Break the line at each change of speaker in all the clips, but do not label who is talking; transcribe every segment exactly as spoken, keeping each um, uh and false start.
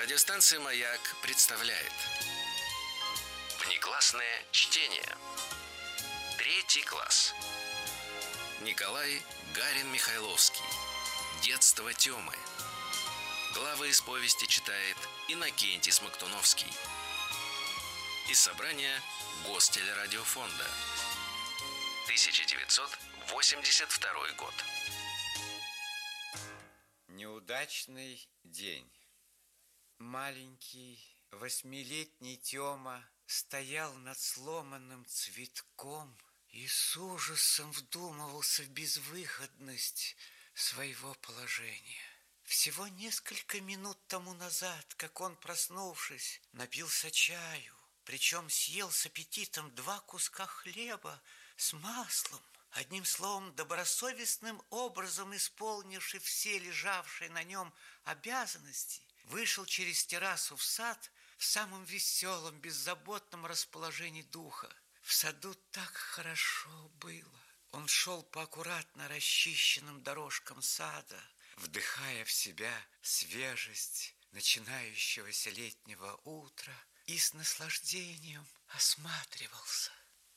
Радиостанция «Маяк» представляет внеклассное чтение. Третий класс. Николай Гарин-Михайловский. Детство Тёмы. Главы из повести читает Иннокентий Смоктуновский. Из собрания Гостелерадиофонда. тысяча девятьсот восемьдесят второй год.
Неудачный день. Маленький восьмилетний Тёма стоял над сломанным цветком и с ужасом вдумывался в безвыходность своего положения. Всего несколько минут тому назад, как он, проснувшись, напился чаю, причем съел с аппетитом два куска хлеба с маслом, одним словом, добросовестным образом исполнивший все лежавшие на нем обязанности, вышел через террасу в сад в самом веселом, беззаботном расположении духа. В саду так хорошо было. Он шел по аккуратно расчищенным дорожкам сада, вдыхая в себя свежесть начинающегося летнего утра и с наслаждением осматривался.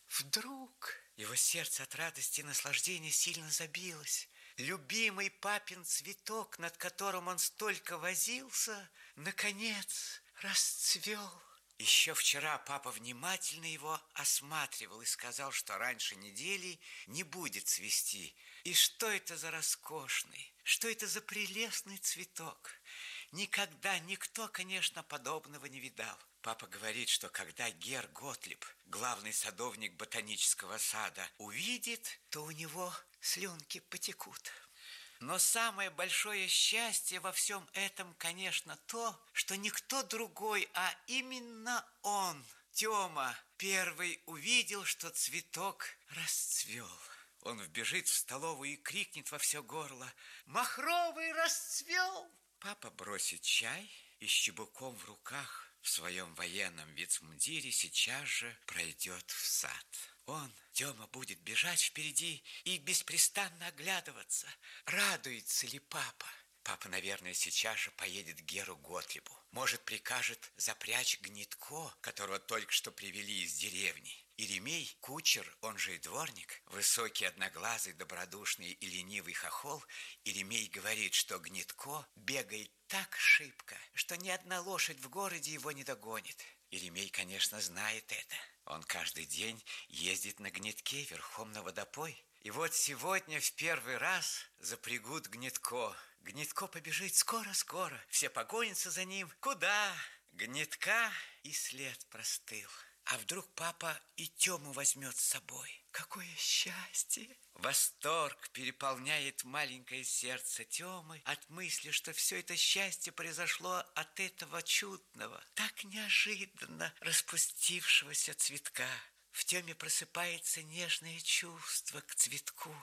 Вдруг его сердце от радости и наслаждения сильно забилось. Любимый папин цветок, над которым он столько возился, наконец расцвел. Еще вчера папа внимательно его осматривал и сказал, что раньше недели не будет цвести. И что это за роскошный, что это за прелестный цветок? Никогда никто, конечно, подобного не видал. Папа говорит, что когда Герр Готлиб, главный садовник ботанического сада, увидит, то у него слюнки потекут. Но самое большое счастье во всем этом, конечно, то, что никто другой, а именно он, Тёма, первый увидел, что цветок расцвел. Он вбежит в столовую и крикнет во все горло: «Махровый расцвел!» Папа бросит чай и с чубуком в руках в своем военном вицмундире сейчас же пройдет в сад. Он, Тёма, будет бежать впереди и беспрестанно оглядываться, радуется ли папа. Папа, наверное, сейчас же поедет к Герру Готлибу. Может, прикажет запрячь Гнетко, которого только что привели из деревни. Иеремей, кучер, он же и дворник, высокий, одноглазый, добродушный и ленивый хохол, Иеремей говорит, что Гнетко бегает так шибко, что ни одна лошадь в городе его не догонит. Иеремей, конечно, знает это. Он каждый день ездит на Гнетке верхом на водопой. И вот сегодня в первый раз запрягут Гнетко. Гнетко побежит скоро-скоро. Все погонятся за ним. Куда? Гнетка и след простыл. А вдруг папа и Тёму возьмет с собой? Какое счастье! Восторг переполняет маленькое сердце Тёмы от мысли, что все это счастье произошло от этого чудного, так неожиданно распустившегося цветка. В Тёме просыпается нежное чувство к цветку.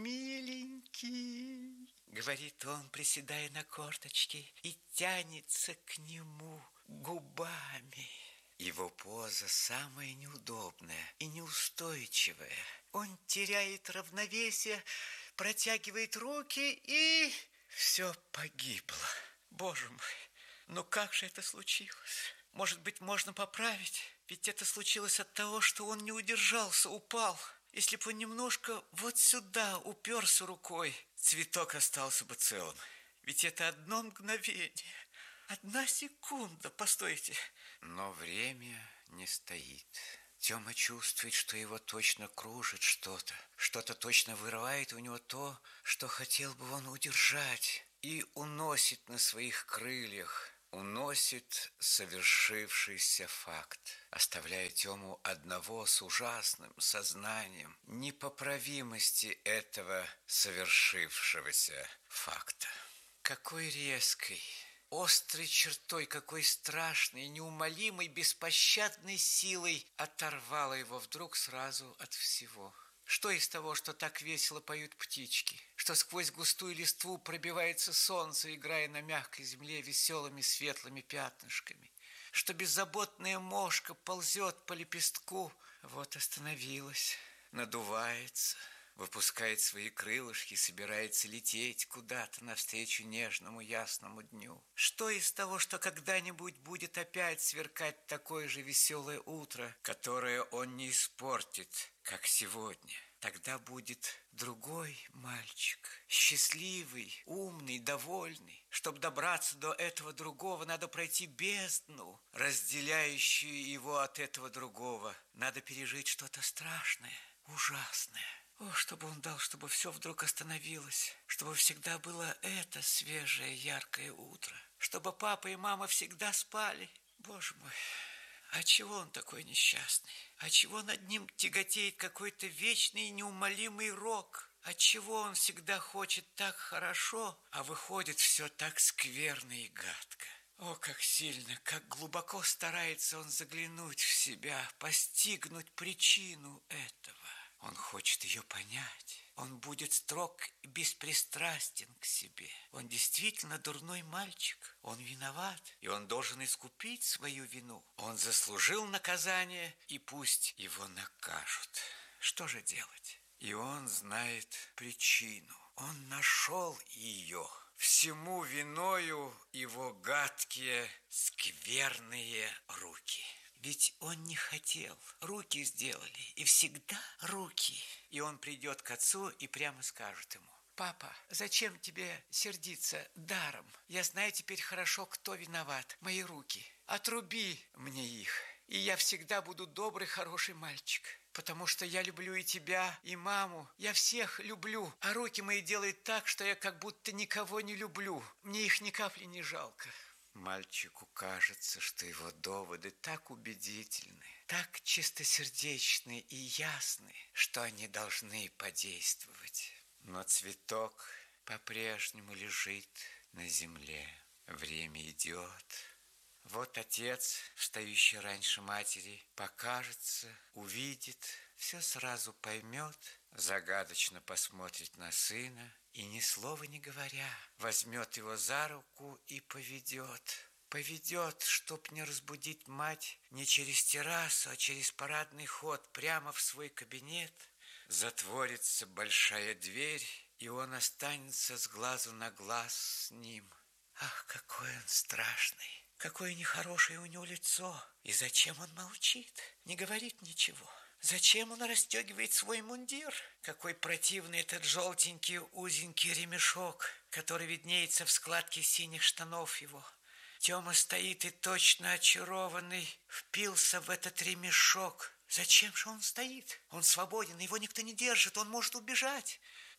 «Миленький», — говорит он, приседая на корточки, и тянется к нему губами. Его поза самая неудобная и неустойчивая. Он теряет равновесие, протягивает руки, и все погибло. Боже мой, ну как же это случилось? Может быть, можно поправить? Ведь это случилось от того, что он не удержался, упал. Если бы он немножко вот сюда уперся рукой, цветок остался бы целым. Ведь это одно мгновение. Одна секунда, постойте. Но время не стоит. Тёма чувствует, что его точно кружит что-то. Что-то точно вырывает у него то, что хотел бы он удержать. И уносит на своих крыльях. Уносит совершившийся факт, оставляя Тёму одного с ужасным сознанием непоправимости этого совершившегося факта. Какой резкой, острой чертой, какой страшной, неумолимой, беспощадной силой оторвало его вдруг сразу от всего. Что из того, что так весело поют птички, что сквозь густую листву пробивается солнце, играя на мягкой земле веселыми светлыми пятнышками, что беззаботная мошка ползет по лепестку, вот остановилась, надувается, выпускает свои крылышки, собирается лететь куда-то навстречу нежному ясному дню. Что из того, что когда-нибудь будет опять сверкать такое же веселое утро, которое он не испортит, как сегодня? Тогда будет другой мальчик, счастливый, умный, довольный. Чтобы добраться до этого другого, надо пройти бездну, разделяющую его от этого другого. Надо пережить что-то страшное, ужасное. О, чтобы он дал, чтобы все вдруг остановилось, чтобы всегда было это свежее, яркое утро, чтобы папа и мама всегда спали. Боже мой, а чего он такой несчастный? А чего над ним тяготеет какой-то вечный и неумолимый рок? Отчего он всегда хочет так хорошо, а выходит все так скверно и гадко? О, как сильно, как глубоко старается он заглянуть в себя, постигнуть причину этого. Он хочет ее понять. Он будет строг и беспристрастен к себе. Он действительно дурной мальчик. Он виноват, и он должен искупить свою вину. Он заслужил наказание, и пусть его накажут. Что же делать? И он знает причину. Он нашел ее. Всему виною его гадкие, скверные руки. Ведь он не хотел. Руки сделали. И всегда руки. И он придет к отцу и прямо скажет ему: папа, зачем тебе сердиться даром? Я знаю теперь хорошо, кто виноват. Мои руки. Отруби мне их. И я всегда буду добрый, хороший мальчик. Потому что я люблю и тебя, и маму. Я всех люблю. А руки мои делают так, что я как будто никого не люблю. Мне их ни капли не жалко. Мальчику кажется, что его доводы так убедительны, так чистосердечны и ясны, что они должны подействовать. Но цветок по-прежнему лежит на земле. Время идет. Вот отец, встающий раньше матери, покажется, увидит, все сразу поймет, загадочно посмотрит на сына и, ни слова не говоря, возьмет его за руку и поведет. Поведет, чтоб не разбудить мать, не через террасу, а через парадный ход, прямо в свой кабинет. Затворится большая дверь, и он останется с глазу на глаз с ним. Ах, какой он страшный! Какое нехорошее у него лицо. И зачем он молчит, не говорит ничего? Зачем он расстегивает свой мундир? Какой противный этот желтенький узенький ремешок, который виднеется в складке синих штанов его. Тёма стоит и точно очарованный впился в этот ремешок. Зачем же он стоит? Он свободен, его никто не держит, он может убежать.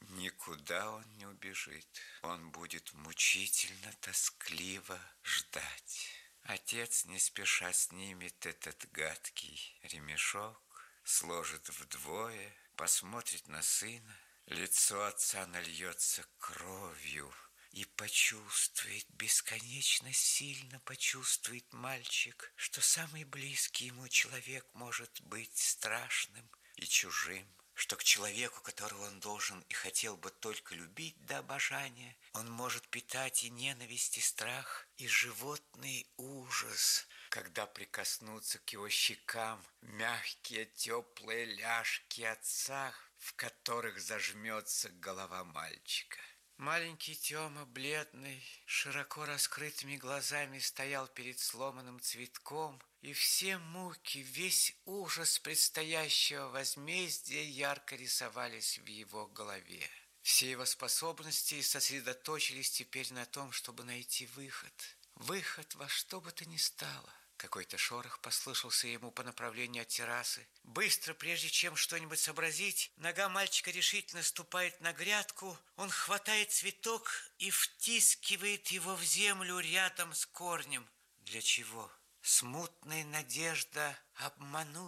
Никуда он не убежит. Он будет мучительно, тоскливо ждать. Отец не спеша снимет этот гадкий ремешок, сложит вдвое, посмотрит на сына. Лицо отца нальется кровью, и почувствует, бесконечно сильно почувствует мальчик, что самый близкий ему человек может быть страшным и чужим, что к человеку, которого он должен и хотел бы только любить до обожания, он может питать и ненависть, и страх, и животный ужас, когда прикоснутся к его щекам мягкие теплые ляжки отца, в которых зажмется голова мальчика. Маленький Тёма, бледный, широко раскрытыми глазами стоял перед сломанным цветком, и все муки, весь ужас предстоящего возмездия ярко рисовались в его голове. Все его способности сосредоточились теперь на том, чтобы найти выход. Выход во что бы то ни стало. Какой-то шорох послышался ему по направлению от террасы. Быстро, прежде чем что-нибудь сообразить, нога мальчика решительно ступает на грядку. Он хватает цветок и втискивает его в землю рядом с корнем. Для чего? Смутная надежда обмануть